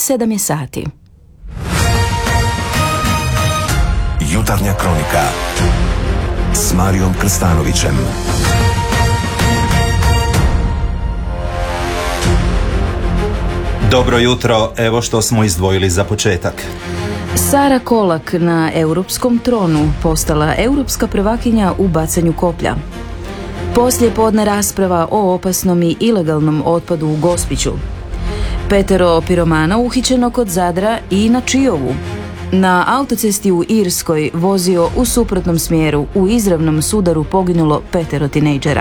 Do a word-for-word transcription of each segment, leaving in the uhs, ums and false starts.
sedam je sati. Jutarnja kronika s Marijom Krstanovićem. Dobro jutro, evo što smo izdvojili za početak. Sara Kolak na europskom tronu postala europska prvakinja u bacanju koplja. Poslijepodne rasprava o opasnom i ilegalnom otpadu u Gospiću. Petero piromana uhićeno kod Zadra i na Čiovu. Na autocesti u Irskoj vozio u suprotnom smjeru, u izravnom sudaru poginulo petero tinejdžera.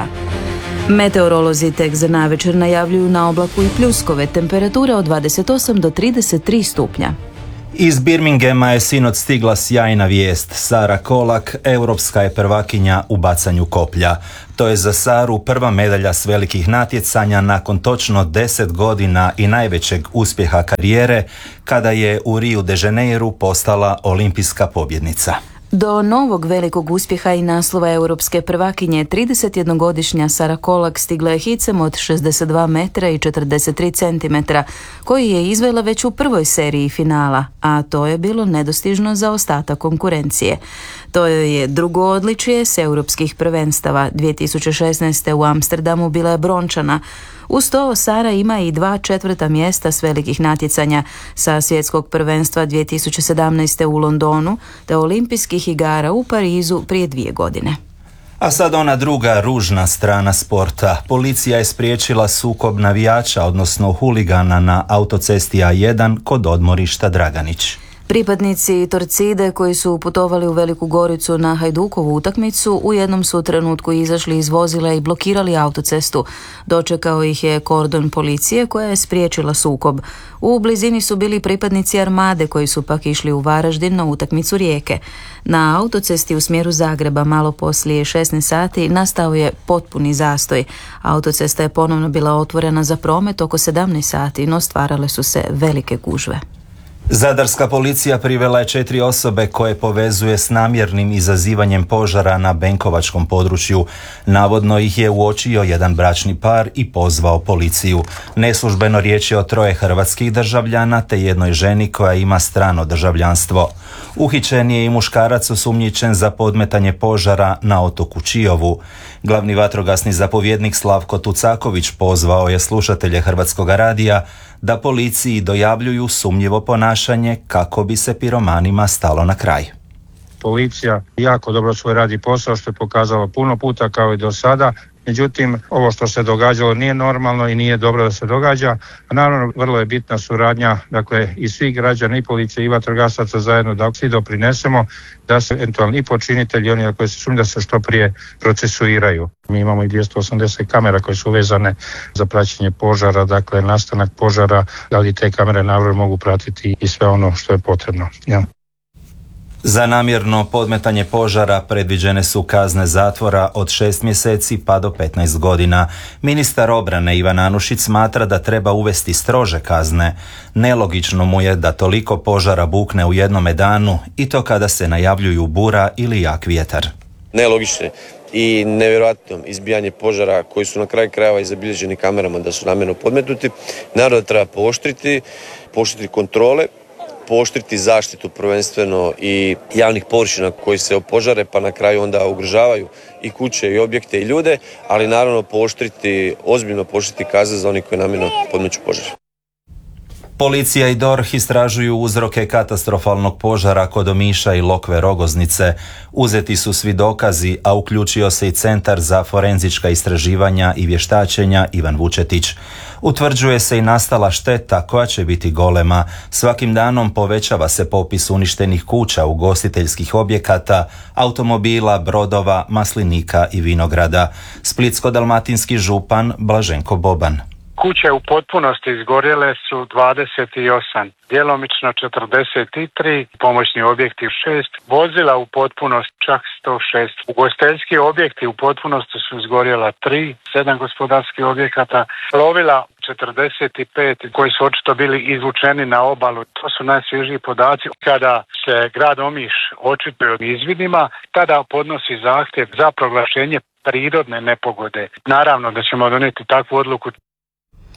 Meteorolozi tek za navečer najavljuju na oblaku i pljuskove, temperature od dvadeset osam do trideset tri stupnja. Iz Birminghama je sinoć stigla sjajna vijest. Sara Kolak, europska je prvakinja u bacanju koplja. To je za Saru prva medalja s velikih natjecanja nakon točno deset godina i najvećeg uspjeha karijere, kada je u Rio de Janeiru postala olimpijska pobjednica. Do novog velikog uspjeha i naslova europske prvakinje tridesetjednogodišnja Sara Kolak stigla je hicem od šezdeset dva metra i četrdeset tri centimetra, koji je izvela već u prvoj seriji finala, a to je bilo nedostižno za ostatak konkurencije. To joj je drugo odličje s europskih prvenstava. dvije tisuće šesnaeste. u Amsterdamu bila je brončana. Uz to Sara ima i dva četvrta mjesta s velikih natjecanja, sa svjetskog prvenstva dvije tisuće sedamnaeste. u Londonu te olimpijskih igara u Parizu prije dvije godine. A sad ona druga ružna strana sporta. Policija je spriječila sukob navijača, odnosno huligana na autocesti A jedan kod odmorišta Draganić. Pripadnici Torcide koji su putovali u Veliku Goricu na Hajdukovu utakmicu u jednom su trenutku izašli iz vozila i blokirali autocestu. Dočekao ih je kordon policije koja je spriječila sukob. U blizini su bili pripadnici Armade koji su pak išli u Varaždin na utakmicu Rijeke. Na autocesti u smjeru Zagreba malo poslije šesnaest sati nastao je potpuni zastoj. Autocesta je ponovno bila otvorena za promet oko sedamnaest sati, no stvarale su se velike gužve. Zadarska policija privela je četiri osobe koje povezuje s namjernim izazivanjem požara na Benkovačkom području. Navodno ih je uočio jedan bračni par i pozvao policiju. Neslužbeno riječ je o troje hrvatskih državljana te jednoj ženi koja ima strano državljanstvo. Uhićen je i muškarac osumnjičen za podmetanje požara na otoku Čiovu. Glavni vatrogasni zapovjednik Slavko Tucaković pozvao je slušatelje Hrvatskog radija da policiji dojavljuju sumnjivo ponašanje kako bi se piromanima stalo na kraj. Policija jako dobro svoj radi posao, što je pokazalo puno puta kao i do sada. Međutim, ovo što se događalo nije normalno i nije dobro da se događa. A naravno, vrlo je bitna suradnja, dakle, i svih građana, i policije, i vatrogasaca zajedno, da svi doprinesemo da se eventualni i počinitelji, oni koji se sumnja, da se što prije procesuiraju. Mi imamo i dvjesto osamdeset kamera koje su vezane za praćenje požara, dakle, nastanak požara, da li te kamere naravno mogu pratiti i sve ono što je potrebno. Ja. Za namjerno podmetanje požara predviđene su kazne zatvora od šest mjeseci pa do petnaest godina. Ministar obrane Ivan Anušić smatra da treba uvesti strože kazne. Nelogično mu je da toliko požara bukne u jednome danu i to kada se najavljuju bura ili jak vjetar. Nelogično i nevjerojatno izbijanje požara koji su na kraju krajeva i zabilježeni kamerama da su namjerno podmetnuti. Naravno da treba pooštriti, pooštriti kontrole, pooštriti zaštitu prvenstveno i javnih površina koji se opožare pa na kraju onda ugrožavaju i kuće i objekte i ljude, ali naravno pooštriti, ozbiljno pooštriti kazne za oni koji namjerno podmeću požar. Policija i D O R H istražuju uzroke katastrofalnog požara kod Omiša i Lokve Rogoznice. Uzeti su svi dokazi, a uključio se i Centar za forenzička istraživanja i vještačenja Ivan Vučetić. Utvrđuje se i nastala šteta koja će biti golema. Svakim danom povećava se popis uništenih kuća, ugostiteljskih objekata, automobila, brodova, maslinika i vinograda. Splitsko-dalmatinski župan Blaženko Boban. Kuće u potpunosti izgorjele su dvadeset osam, djelomično četrdeset tri, pomoćni objekti šest, vozila u potpunosti čak sto šest. Ugostiteljski objekti u potpunosti su izgorjela tri, sedam gospodarskih objekata, plovila četrdeset pet koji su očito bili izvučeni na obalu. To su najsvježiji podaci. Kada se grad Omiš očituje o izvidima, tada podnosi zahtjev za proglašenje prirodne nepogode. Naravno da ćemo donijeti takvu odluku.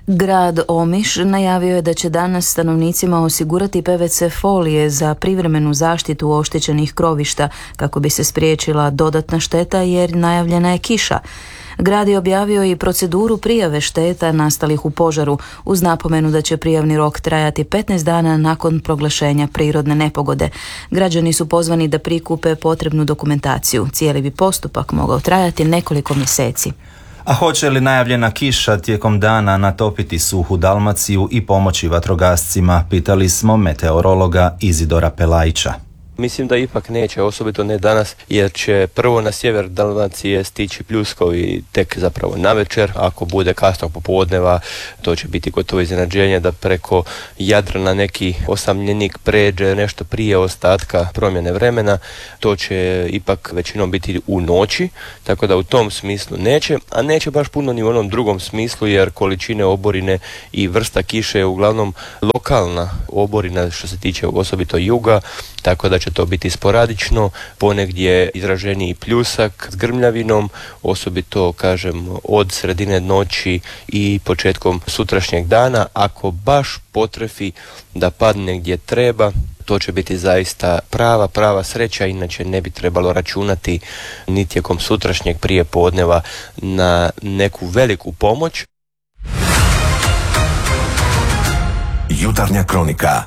Grad Omiš najavio je da će danas stanovnicima osigurati P V C folije za privremenu zaštitu oštećenih krovišta kako bi se spriječila dodatna šteta jer najavljena je kiša. Grad je objavio i proceduru prijave šteta nastalih u požaru uz napomenu da će prijavni rok trajati petnaest dana nakon proglašenja prirodne nepogode. Građani su pozvani da prikupe potrebnu dokumentaciju. Cijeli bi postupak mogao trajati nekoliko mjeseci. A hoće li najavljena kiša tijekom dana natopiti suhu Dalmaciju i pomoći vatrogascima, pitali smo meteorologa Izidora Pelajića. Mislim da ipak neće, osobito ne danas, jer će prvo na sjever Dalmacije stići pljuskovi tek zapravo navečer. Ako bude kasnog popodneva, to će biti gotovo iznenađenje da preko Jadrana neki osamljenik pređe nešto prije ostatka promjene vremena. To će ipak većinom biti u noći, tako da u tom smislu neće, a neće baš puno ni u onom drugom smislu, jer količine oborine i vrsta kiše je uglavnom lokalna oborina što se tiče osobito juga, tako da će to biti sporadično, ponegdje izraženiji pljusak s grmljavinom, osobito kažem od sredine noći i početkom sutrašnjeg dana. Ako baš potrefi da padne gdje treba, to će biti zaista prava, prava sreća, inače ne bi trebalo računati ni tijekom sutrašnjeg prijepodneva na neku veliku pomoć. Jutarnja kronika.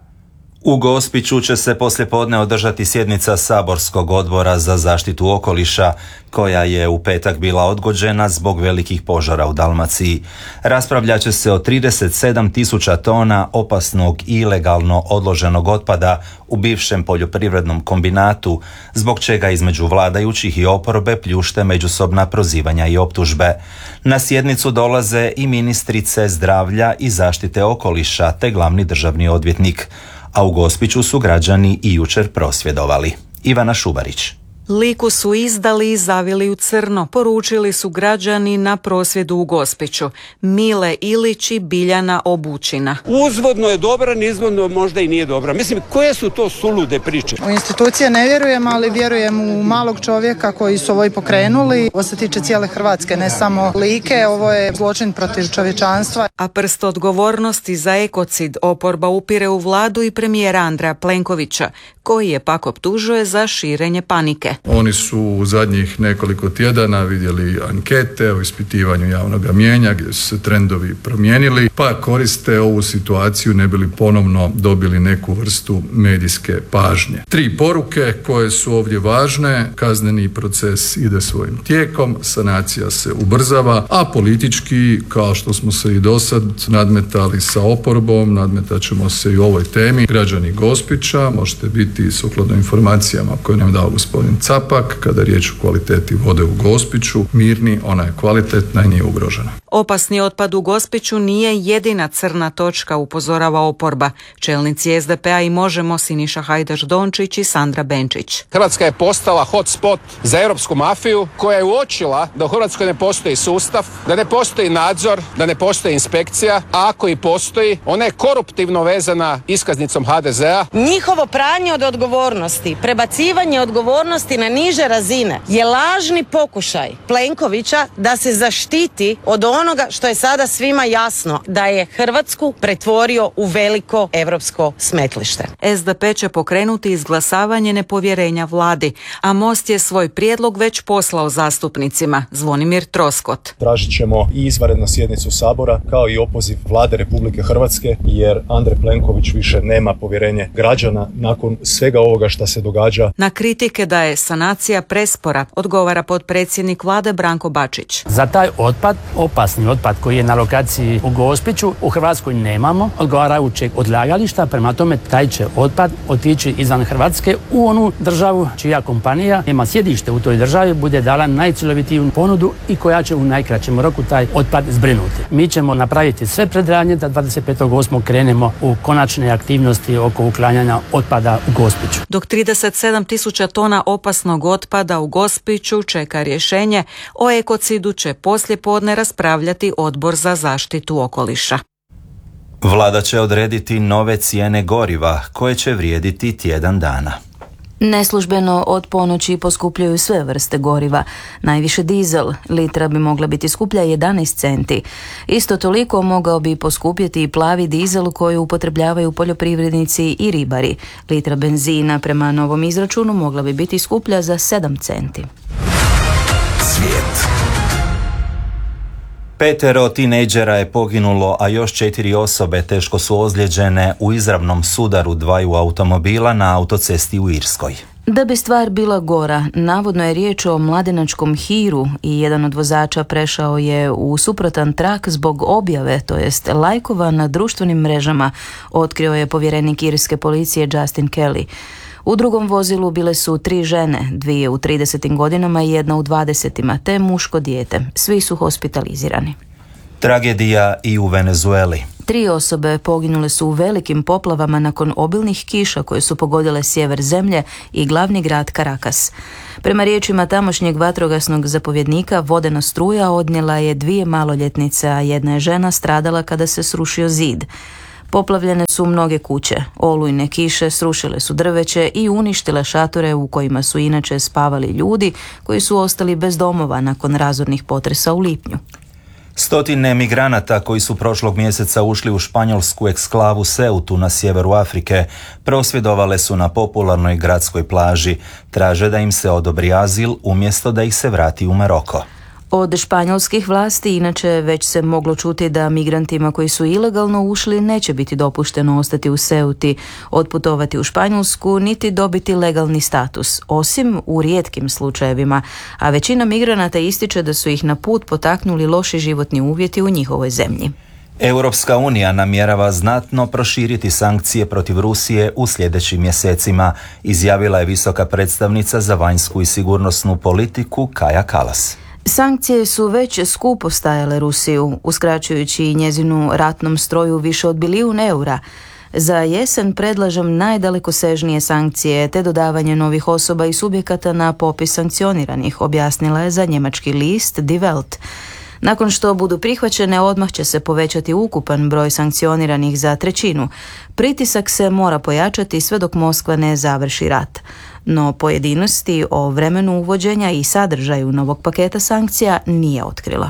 U Gospiću će se poslijepodne održati sjednica Saborskog odbora za zaštitu okoliša, koja je u petak bila odgođena zbog velikih požara u Dalmaciji. Raspravljat će se o trideset sedam tisuća tona opasnog i ilegalno odloženog otpada u bivšem poljoprivrednom kombinatu, zbog čega između vladajućih i oporbe pljušte međusobna prozivanja i optužbe. Na sjednicu dolaze i ministrice zdravlja i zaštite okoliša te glavni državni odvjetnik. A u Gospiću su građani i jučer prosvjedovali. Ivana Šubarić. Liku su izdali i zavili u crno, poručili su građani na prosvjedu u Gospiću. Mile Ilić i Biljana Obučina. Uzvodno je dobra, nizvodno možda i nije dobra. Mislim, koje su to sulude priče? U institucije ne vjerujem, ali vjerujem u malog čovjeka koji su ovo i pokrenuli. Ovo se tiče cijele Hrvatske, ne samo Like, ovo je zločin protiv čovječanstva. A prst odgovornosti za ekocid oporba upire u vladu i premijera Andreja Plenkovića, koji je pak optužuje za širenje panike. Oni su u zadnjih nekoliko tjedana vidjeli ankete o ispitivanju javnog mijenja gdje su se trendovi promijenili, pa koriste ovu situaciju ne bi li ponovno dobili neku vrstu medijske pažnje. Tri poruke koje su ovdje važne: kazneni proces ide svojim tijekom, sanacija se ubrzava, a politički, kao što smo se i dosad nadmetali sa oporbom, nadmetat ćemo se i u ovoj temi. Građani Gospića, možete biti sukladno informacijama koje nam dao gospodin Capak, kada je riječ o kvaliteti vode u Gospiću, mirni, ona je kvalitetna i nije ugrožena. Opasni otpad u Gospiću nije jedina crna točka, upozorava oporba. Čelnici es de pe-a i Možemo Siniša Hajdaš Dončić i Sandra Benčić. Hrvatska je postala hotspot za europsku mafiju koja je uočila da u Hrvatskoj ne postoji sustav, da ne postoji nadzor, da ne postoji inspekcija, a ako i postoji, ona je koruptivno vezana iskaznicom ha de zea. Njihovo pranje od odgovornosti, prebacivanje odgovornosti na niže razine je lažni pokušaj Plenkovića da se zaštiti od onoga što je sada svima jasno, da je Hrvatsku pretvorio u veliko europsko smetlište. es de pe će pokrenuti izglasavanje nepovjerenja vladi, a Most je svoj prijedlog već poslao zastupnicima. Zvonimir Troskot. Tražit ćemo i izvanrednu sjednicu Sabora kao i opoziv vlade Republike Hrvatske, jer Andrej Plenković više nema povjerenje građana nakon svega ovoga što se događa. Na kritike da je sanacija prespora odgovara potpredsjednik vlade Branko Bačić. Za taj otpad, opasni otpad koji je na lokaciji u Gospiću, u Hrvatskoj nemamo odgovarajućeg odlagališta, prema tome taj će otpad otići izvan Hrvatske u onu državu čija kompanija ima sjedište u toj državi, bude dala najcjelovitiju ponudu i koja će u najkraćem roku taj otpad zbrinuti. Mi ćemo napraviti sve predradnje da dvadeset petog osmog krenemo u konačne aktivnosti oko uklanjanja otpada u Gospiću. Dok trideset sedam tisuća tona opasnog otpada u Gospiću čeka rješenje, o ekocidu će poslijepodne raspravljati Odbor za zaštitu okoliša. Vlada će odrediti nove cijene goriva koje će vrijediti tjedan dana. Neslužbeno od ponoći poskupljaju sve vrste goriva. Najviše dizel, litra bi mogla biti skuplja jedanaest centi. Isto toliko mogao bi poskupjeti i plavi dizel koji upotrebljavaju poljoprivrednici i ribari. Litra benzina prema novom izračunu mogla bi biti skuplja za sedam centi. Svijet. Petero tinejdžera je poginulo, a još četiri osobe teško su ozlijeđene u izravnom sudaru dvaju automobila na autocesti u Irskoj. Da bi stvar bila gora, navodno je riječ o mladenačkom hiru i jedan od vozača prešao je u suprotan trak zbog objave, to jest lajkova na društvenim mrežama, otkrio je povjerenik irske policije Justin Kelly. U drugom vozilu bile su tri žene, dvije u tridesetim godinama i jedna u dvadesetima, te muško dijete. Svi su hospitalizirani. Tragedija i u Venezueli. Tri osobe poginule su u velikim poplavama nakon obilnih kiša koje su pogodile sjever zemlje i glavni grad Caracas. Prema riječima tamošnjeg vatrogasnog zapovjednika, vodena struja odnijela je dvije maloljetnice, a jedna je žena stradala kada se srušio zid. Poplavljene su mnoge kuće, olujne kiše srušile su drveće i uništile šatore u kojima su inače spavali ljudi koji su ostali bez domova nakon razornih potresa u lipnju. Stotine migranata koji su prošlog mjeseca ušli u španjolsku eksklavu Ceutu na sjeveru Afrike prosvjedovale su na popularnoj gradskoj plaži, traže da im se odobri azil umjesto da ih se vrati u Maroko. Od španjolskih vlasti inače već se moglo čuti da migrantima koji su ilegalno ušli neće biti dopušteno ostati u Ceuti, otputovati u Španjolsku niti dobiti legalni status, osim u rijetkim slučajevima, a većina migranata ističe da su ih na put potaknuli loši životni uvjeti u njihovoj zemlji. Europska unija namjerava znatno proširiti sankcije protiv Rusije u sljedećim mjesecima, izjavila je visoka predstavnica za vanjsku i sigurnosnu politiku Kaja Kallas. Sankcije su već skupo stajale Rusiju, uskraćujući njezinu ratnom stroju više od bilijun eura. Za jesen predlažem najdalekosežnije sankcije te dodavanje novih osoba i subjekata na popis sankcioniranih, objasnila je za njemački list Die Welt. Nakon što budu prihvaćene, odmah će se povećati ukupan broj sankcioniranih za trećinu. Pritisak se mora pojačati sve dok Moskva ne završi rat. No pojedinosti o vremenu uvođenja i sadržaju novog paketa sankcija nije otkrila.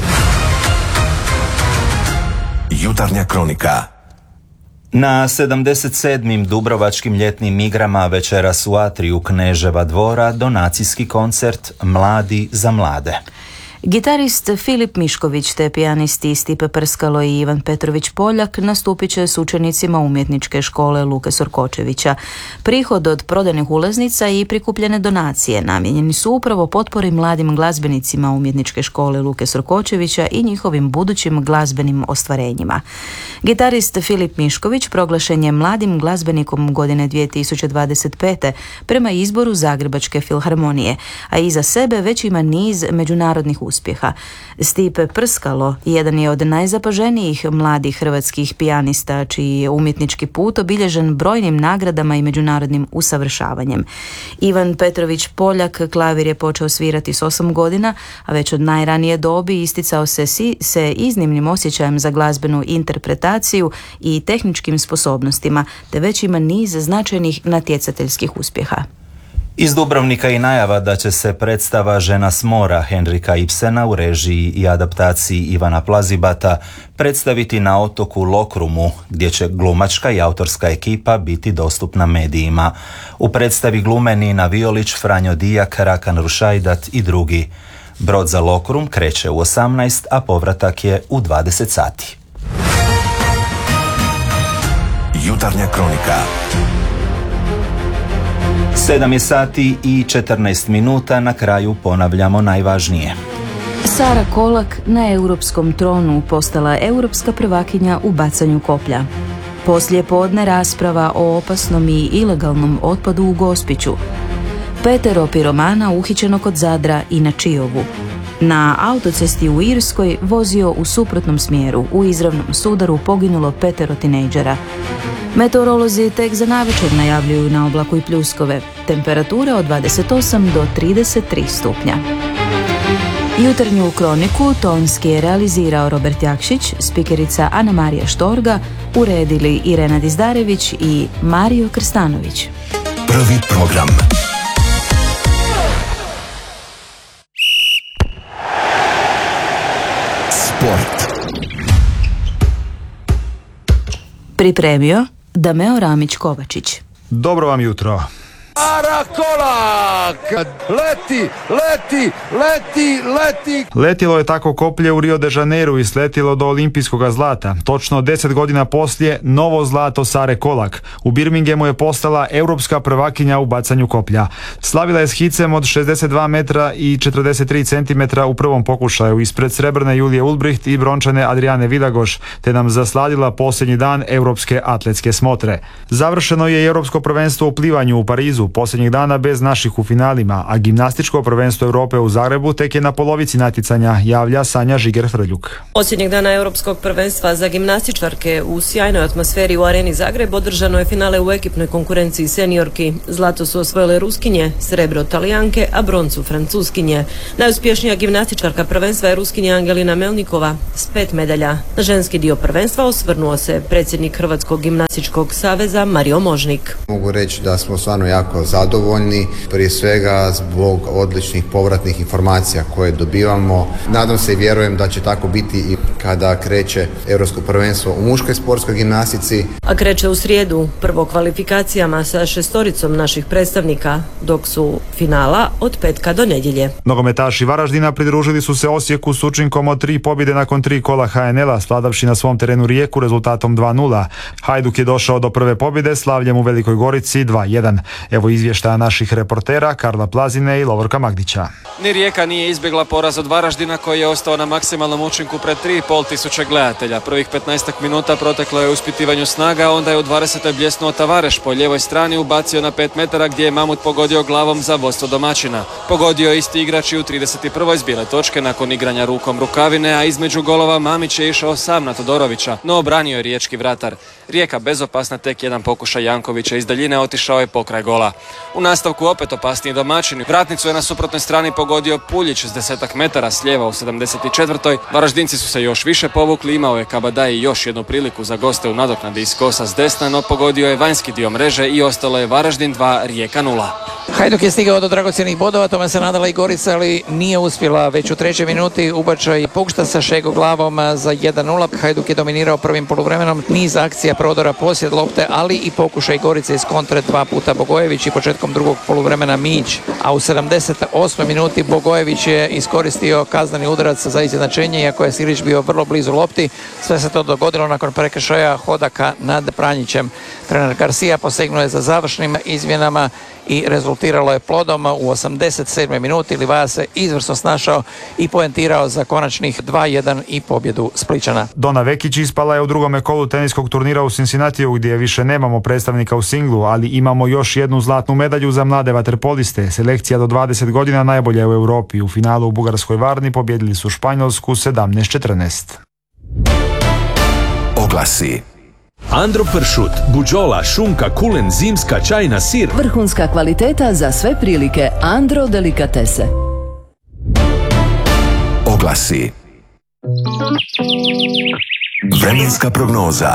Jutarnja kronika. Na sedamdeset sedmim Dubrovačkim ljetnim igrama večeras u atriju Kneževa dvora donacijski koncert Mladi za mlade. Gitarist Filip Mišković te pijanisti Stipe Prskalo i Ivan Petrović Poljak nastupit će s učenicima umjetničke škole Luke Sorkočevića. Prihod od prodanih ulaznica i prikupljene donacije namijenjeni su upravo potpori mladim glazbenicima umjetničke škole Luke Sorkočevića i njihovim budućim glazbenim ostvarenjima. Gitarist Filip Mišković proglašen je mladim glazbenikom godine dvije tisuće dvadeset pete prema izboru Zagrebačke filharmonije, a iza sebe već ima niz međunarodnih uspjeha. Stipe Prskalo jedan je od najzapaženijih mladih hrvatskih pijanista čiji je umjetnički put obilježen brojnim nagradama i međunarodnim usavršavanjem. Ivan Petrović Poljak klavir je počeo svirati s osam godina, a već od najranije dobi isticao se, si, se iznimnim osjećajem za glazbenu interpretaciju i tehničkim sposobnostima, te već ima niz značajnih natjecateljskih uspjeha. Iz Dubrovnika i najava da će se predstava Žena s mora Henrika Ibsena u režiji i adaptaciji Ivana Plazibata predstaviti na otoku Lokrumu, gdje će glumačka i autorska ekipa biti dostupna medijima. U predstavi glume Nina Violić, Franjo Dijak, Rakan Rušajdat i drugi. Brod za Lokrum kreće u osamnaest, a povratak je u dvadeset sati. Jutarnja kronika. Sedam je sati i četrnaest minuta, na kraju ponavljamo najvažnije. Sara Kolak na europskom tronu postala europska prvakinja u bacanju koplja. Poslije podne rasprava o opasnom i ilegalnom otpadu u Gospiću. Petero piromana uhićeno kod Zadra i na Čiovu. Na autocesti u Irskoj vozio u suprotnom smjeru. U izravnom sudaru poginulo petero tinejdžera. Meteorolozi tek za navečer najavljuju na oblaku i pljuskove. Temperature od dvadeset osam do trideset tri stupnja. Jutarnju kroniku tonski je realizirao Robert Jakšić, spikerica Ana Marija Štorga, uredili Irena Dizdarević i Mario Krstanović. Prvi program. Sport. Pripremio Dameo Ramić-Kovačić. Dobro vam jutro. Arakolak! Leti, leti, leti, leti! Letilo je tako koplje u Rio de Janeiru i sletilo do olimpijskog zlata. Točno deset godina poslije, novo zlato Sare Kolak. U Birminghamu je postala europska prvakinja u bacanju koplja. Slavila je s hicem od šezdeset dva metra i četrdeset tri centimetra u prvom pokušaju ispred srebrne Julije Ulbricht i brončane Adriane Vilagoš, te nam zasladila posljednji dan europske atletske smotre. Završeno je i europsko prvenstvo u plivanju u Parizu, posljednjih dana bez naših u finalima, a gimnastičko prvenstvo Europe u Zagrebu tek je na polovici natjecanja, javlja Sanja Žiger-Hrljuk. Posljednjeg dana europskog prvenstva za gimnastičarke u sjajnoj atmosferi u areni Zagreb održano je finale u ekipnoj konkurenciji seniorki. Zlato su osvojile Ruskinje, srebro Talijanke, a broncu Francuskinje. Najuspješnija gimnastičarka prvenstva je Ruskinja Angelina Melnikova s pet medalja. Na ženski dio prvenstva osvrnuo se predsjednik Hrvatskog gimnastičkog saveza Mario Možnik. Mogu reći da smo stvarno jako zadovoljni, prije svega zbog odličnih povratnih informacija koje dobivamo. Nadam se i vjerujem da će tako biti i kada kreće europsko prvenstvo u muškoj sportskoj gimnastici. A kreće u srijedu, prvo kvalifikacijama sa šestoricom naših predstavnika, dok su finala od petka do nedjelje. Nogometaši Varaždina pridružili su se Osijeku s učinkom od tri pobjede nakon tri kola H N L-a, svladavši na svom terenu Rijeku rezultatom dva nula. Hajduk je došao do prve pobjede slavljem u Velikoj Gorici dva jedan. Evo izvještaja naših reportera Karla Plazine i Lovorka Magdića. Ni Rijeka nije izbjegla poraz od Varaždina koji je ostao na maksimalnom učinku pred tri i pol tisuće gledatelja. Prvih petnaestak minuta proteklo je u ispitivanju snaga, onda je u dvadesetoj bljesnuo Tavareš po lijevoj strani, ubacio na pet metara gdje je Mamut pogodio glavom za vodstvo domaćina. Pogodio je isti igrač i u trideset i prvoj s bijele točke nakon igranja rukom Rukavine, a između golova Mamić je išao sam na Todorovića, no obranio je riječki vratar. Rijeka bezopasna, tek jedan pokušaj Jankovića iz daljine otišao je pokraj gola. U nastavku opet opasniji domaćini. Vratnicu je na suprotnoj strani pogodio Puljić s desetak metara s lijeva u sedamdeset četvrtoj. Varaždinci su se još više povukli, imao je Kabadaj još jednu priliku za goste u nadoknadi iz kosa s desna, no pogodio je vanjski dio mreže i ostalo je Varaždin dva, Rijeka nula. Hajduk je stigao do dragocjenih bodova, tome se nadala i Gorica, ali nije uspjela. Već u trećoj minuti ubačaj Pukšta sa Šego glavom za jedan nula. Hajduk je dominirao prvim poluvremenom, niz akcija prodora, posjed lopte, ali i pokušaj Gorice iz kontre, dva puta Bogojević i početkom drugog poluvremena Mić. A u sedamdeset osmoj minuti Bogojević je iskoristio kazneni udarac za izjednačenje, iako je Silić bio vrlo blizu lopti. Sve se to dogodilo nakon prekršaja Hodaka nad Pranjićem. Trener Garcia posegnuo je za završnim izmjenama i rezultiralo je plodom. U osamdeset sedmoj minuti Livaja se izvrsno snašao i poentirao za konačnih dva jedan i pobjedu Spličana. Dona Vekić ispala je u drugome kolu teniskog turnira u Cincinnatiju, gdje više nemamo predstavnika u singlu, ali imamo još jednu zlatnu medalju za mlade vaterpoliste. Selekcija do dvadeset godina najbolja je u Europi. U finalu u bugarskoj Varni pobjedili su Španjolsku sedamnaest četrnaest. Oglasi. Andro pršut, buđola, šunka, kulen, zimska, čajna, sir. Vrhunska kvaliteta za sve prilike. Andro delikatese. Oglasi. Vremenska prognoza.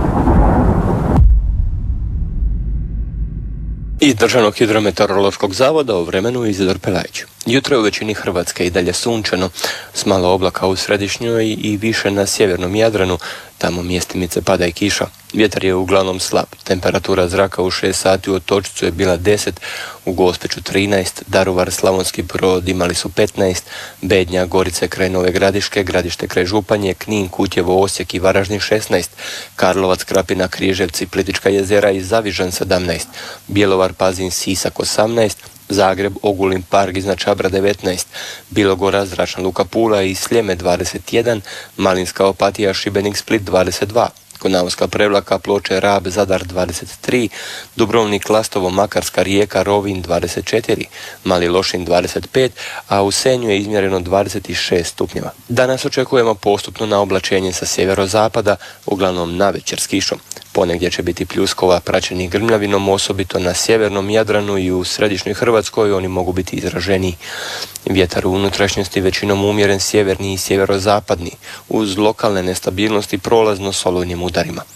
Iz Državnog hidrometeorološkog zavoda o vremenu Izidor Pelajić. Jutro je u većini Hrvatske i dalje sunčano, s malo oblaka u središnjoj i više na sjevernom Jadranu, tamo mjestimice pada i kiša. Vjetar je uglavnom slab. Temperatura zraka u šest sati u Otočcu je bila deset, u Gospiću trinaest, Daruvar, Slavonski Brod imali su petnaest, Bednja, Gorice kraj Nove Gradiške, Gradište kraj Županje, Knin, Kutjevo, Osijek i Varaždin šesnaest, Karlovac, Krapina, Križevci, Plitvička jezera i Zavižan sedamnaest, Bjelovar, Pazin, Sisak osamnaest, Zagreb, Ogulin, Park iznad Čabra devetnaest, Bilogora, Zračna luka Pula i Sljeme dvadeset jedan, Malinska Opatija, Šibenik, Split dvadeset dva, Konavska Prevlaka, Ploče, Rab, Zadar dvadeset tri, Dubrovnik, Lastovo, Makarska, Rijeka, Rovinj dvadeset četiri, Mali Lošinj dvadeset pet, a u Senju je izmjereno dvadeset šest stupnjeva. Danas očekujemo postupno naoblačenje sa sjeverozapada, uglavnom navečer s kišom. Ponegdje će biti pljuskova praćenih grmljavinom, osobito na sjevernom Jadranu i u središnjoj Hrvatskoj oni mogu biti izraženiji. Vjetar u unutrašnjosti većinom umjeren sjeverni i sjeverozapadni, uz lokalne nestabilnosti prolazno s olujnim udarima.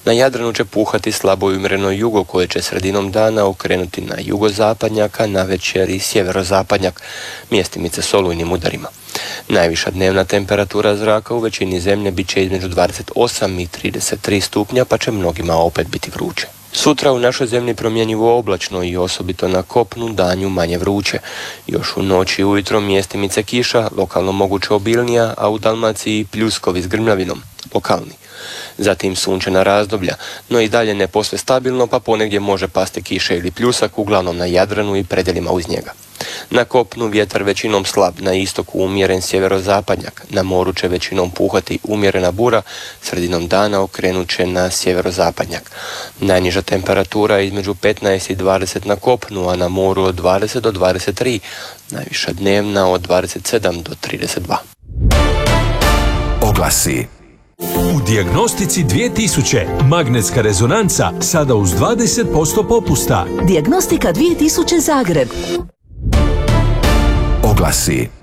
Na Jadranu će puhati slabo i umjereno jugo koje će sredinom dana okrenuti na jugozapadnjak, a na večer i sjeverozapadnjak, mjestimice s olujnim udarima. Najviša dnevna temperatura zraka u većini zemlje bit će između dvadeset osam i trideset tri stupnja, pa će mnogima opet biti vruće. Sutra u našoj zemlji promjenjivo oblačno i osobito na kopnu danju manje vruće. Još u noći i ujutro mjestimice kiša, lokalno moguće obilnija, a u Dalmaciji pljuskovi s grmljavinom, lokalni. Zatim sunčana razdoblja, no i dalje ne posve stabilno, pa ponegdje može pasti kiša ili pljusak, uglavnom na Jadranu i predjelima uz njega. Na kopnu vjetar većinom slab, na istoku umjeren sjeverozapadnjak, na moru će većinom puhati umjerena bura, sredinom dana okrenut će na sjeverozapadnjak. Najniža temperatura je između petnaest i dvadeset na kopnu, a na moru od dvadeset do dvadeset tri, najviša dnevna od dvadeset sedam do trideset dva. Oglasi. U Dijagnostici dvije tisuće magnetska rezonanca sada uz dvadeset posto popusta. Dijagnostika dvije tisuće Zagreb. Oglasi.